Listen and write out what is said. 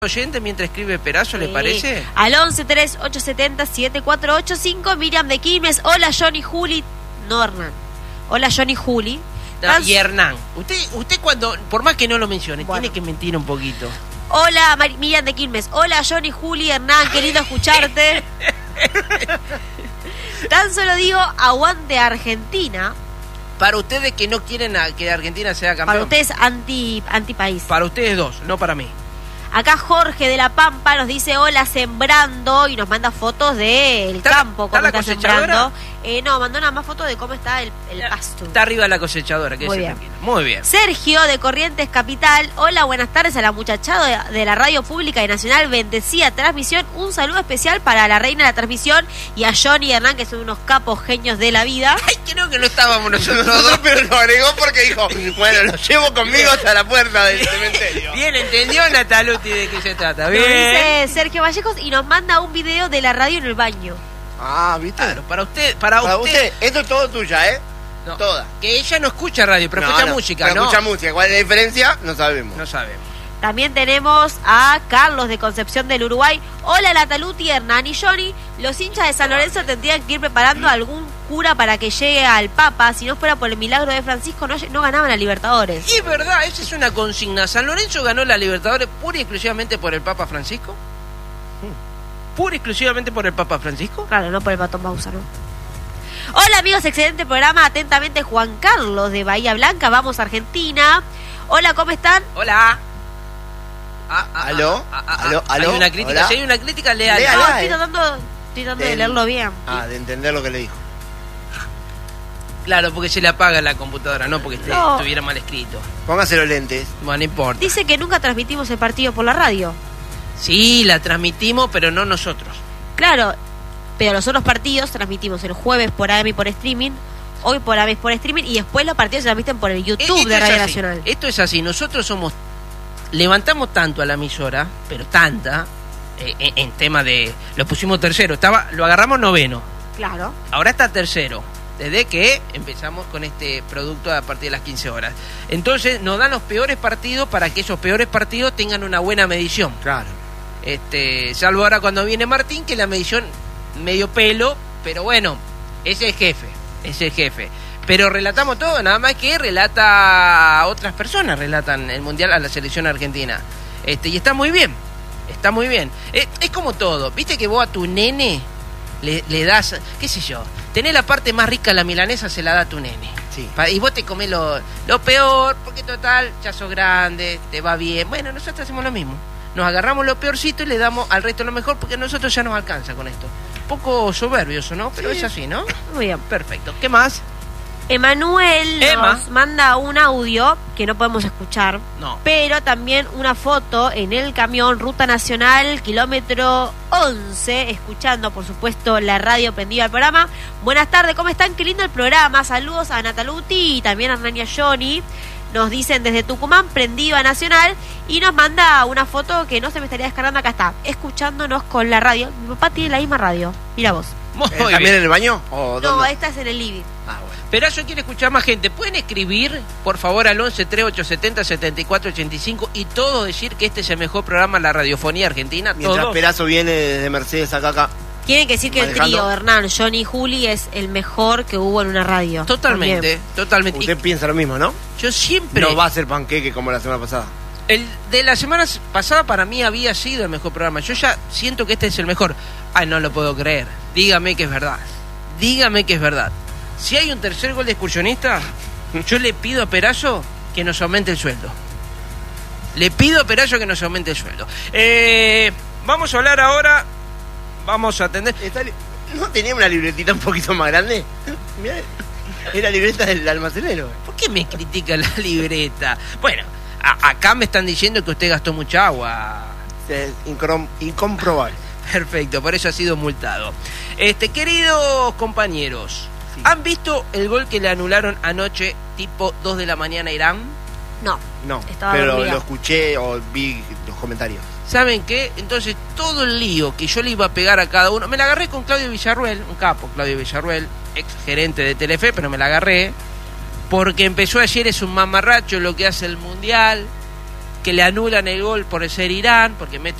oyente mientras escribe Perazo, ¿le parece? Al 11-3870-7485, Miriam de Quilmes. Hola, Johnny Juli. No, Hernán. Hola, Johnny Juli. Y Hernán. Usted cuando, por más que no lo mencione, bueno, tiene que mentir un poquito. Hola, Miriam de Quilmes. Hola, Johnny Juli, Hernán. Qué lindo escucharte. Tan solo digo, aguante Argentina. Para ustedes que no quieren que Argentina sea campeón. Para ustedes anti-país. Para ustedes dos, no para mí. Acá Jorge de La Pampa nos dice hola sembrando y nos manda fotos del campo, cómo está sembrando. No, mandó nada más fotos de cómo está el pasto. Está arriba la cosechadora, que es tranquilo. Muy bien. Sergio de Corrientes Capital, hola, buenas tardes a la muchachada de la radio pública y nacional, bendecida transmisión, un saludo especial para la reina de la transmisión y a Johnny y Hernán, que son unos capos genios de la vida. Ay, creo que no estábamos nosotros dos, pero lo agregó porque dijo, bueno, lo llevo conmigo hasta la puerta del cementerio. Bien, entendió Nataluti de qué se trata. Bien. Nos dice Sergio Vallejos y nos manda un video de la radio en el baño. Ah, ¿viste? Claro, para usted. Esto es todo tuya, ¿eh? No, toda. Que ella no escucha radio, pero escucha música, pero ¿no? Escucha música. ¿Cuál es la diferencia? No sabemos. No sabemos. También tenemos a Carlos de Concepción del Uruguay. Hola, Nataluti, Hernán y Johnny. Los hinchas de San Lorenzo tendrían que ir preparando a algún cura para que llegue al Papa. Si no fuera por el milagro de Francisco, no ganaban la Libertadores. Y es verdad, esa es una consigna. ¿San Lorenzo ganó la Libertadores pura y exclusivamente por el Papa Francisco? ¿Pura y exclusivamente por el Papa Francisco? Claro, no por el Patón Bausa, ¿no? Hola, amigos, excelente programa. Atentamente, Juan Carlos de Bahía Blanca. Vamos, Argentina. Hola, ¿cómo están? Hola. ¿Aló? Hay una crítica. ¿Hola? Si hay una crítica, léala. No, estoy tratando de leerlo bien. De entender lo que le dijo. Claro, porque se le apaga la computadora, no porque estuviera mal escrito. Póngase los lentes. Bueno, no importa. Dice que nunca transmitimos el partido por la radio. Sí, la transmitimos, pero no nosotros. Claro, pero los otros partidos transmitimos el jueves por AM y por streaming, hoy por AM y por streaming, y después los partidos se transmiten por el YouTube de Radio Nacional. Esto es así, nosotros levantamos tanto a la emisora, pero tanta, en tema de, lo pusimos tercero, lo agarramos noveno. Claro. Ahora está tercero, desde que empezamos con este producto a partir de las 15 horas. Entonces nos dan los peores partidos para que esos peores partidos tengan una buena medición. Claro. Salvo ahora cuando viene Martín, que la medición medio pelo, pero bueno, ese es el jefe. Pero relatamos todo, nada más que relata a otras personas, relatan el Mundial a la selección argentina. Y está muy bien, es como todo, viste que vos a tu nene le das, qué sé yo, tenés la parte más rica de la milanesa, se la da a tu nene. Sí. Y vos te comés lo peor, porque total, ya sos grande, te va bien. Bueno, nosotros hacemos lo mismo. Nos agarramos lo peorcito y le damos al resto lo mejor, porque a nosotros ya nos alcanza con esto. Un poco soberbioso, ¿no? Pero sí, es así, ¿no? Muy bien. Perfecto. ¿Qué más? Emanuel nos manda un audio que no podemos escuchar, pero también una foto en el camión Ruta Nacional, kilómetro 11, escuchando, por supuesto, la radio prendida al programa. Buenas tardes, ¿cómo están? Qué lindo el programa. Saludos a Nataluti y también a Hernán y a Johnny. Nos dicen desde Tucumán, prendido a Nacional, y nos manda una foto que no se me estaría descargando. Acá está, escuchándonos con la radio. Mi papá tiene la misma radio, mira vos. ¿También en el baño? ¿O no, dónde? esta es en el living. Ah, bueno. Perazo quiere escuchar más gente. ¿Pueden escribir, por favor, al 11-3870-7485 y todo decir que este es el mejor programa de la radiofonía argentina? Mientras ¿Todo? Perazo viene desde Mercedes acá. Tienen que decir que el trío Hernán, Johnny y Juli es el mejor que hubo en una radio. Totalmente. Usted piensa lo mismo, ¿no? Yo siempre... No va a ser panqueque como la semana pasada. El de la semana pasada para mí había sido el mejor programa. Yo ya siento que este es el mejor. Ay, no lo puedo creer. Dígame que es verdad. Si hay un tercer gol de Excursionista, yo le pido a Perazo que nos aumente el sueldo. Vamos a hablar ahora. Vamos a atender. ¿No tenía una libretita un poquito más grande? Mirá, es la libreta del almacenero. ¿Por qué me critica la libreta? Bueno, acá me están diciendo que usted gastó mucha agua. Incomprobable. Perfecto, por eso ha sido multado. Queridos compañeros, sí. ¿Han visto el gol que le anularon anoche, tipo 2 de la mañana a Irán? No, estaba pero dormida. Lo escuché o vi los comentarios. ¿Saben qué? Entonces, todo el lío que yo le iba a pegar a cada uno, me la agarré con Claudio Villarruel, un capo, Claudio Villarruel, ex gerente de Telefe, pero me la agarré, porque empezó ayer, es un mamarracho lo que hace el Mundial, que le anulan el gol por ser Irán, porque mete